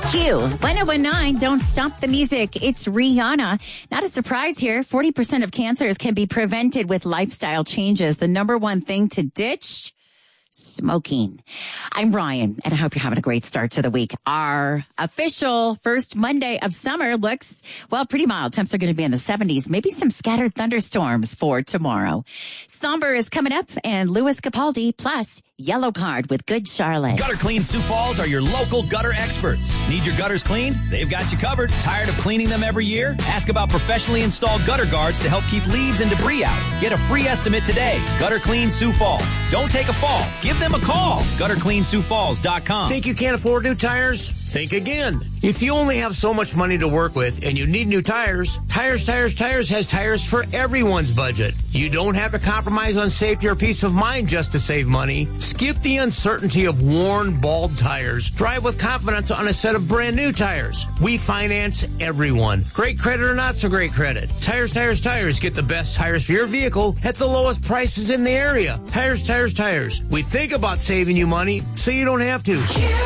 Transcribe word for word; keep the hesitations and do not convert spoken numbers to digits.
Q one oh one nine, don't stop the music. It's Rihanna. Not a surprise here. forty percent of cancers can be prevented with lifestyle changes. The number one thing to ditch, smoking. I'm Ryan, and I hope you're having a great start to the week. Our official first Monday of summer looks, well, pretty mild. Temps are going to be in the seventies. Maybe some scattered thunderstorms for tomorrow. Somber is coming up, and Louis Capaldi, plus Yellow Card with Good Charlotte. Gutter Clean Sioux Falls are your local gutter experts. Need your gutters cleaned? They've got you covered. Tired of cleaning them every year? Ask about professionally installed gutter guards to help keep leaves and debris out. Get a free estimate today. Gutter Clean Sioux Falls. Don't take a fall. Give them a call. gutter clean sioux falls dot com. Think you can't afford new tires? Think again. If you only have so much money to work with and you need new tires, Tires, Tires, Tires has tires for everyone's budget. You don't have to compromise on safety or peace of mind just to save money. Skip the uncertainty of worn, bald tires. Drive with confidence on a set of brand new tires. We finance everyone. Great credit or not so great credit. Tires, Tires, Tires. Get the best tires for your vehicle at the lowest prices in the area. Tires, Tires, Tires. We think about saving you money so you don't have to.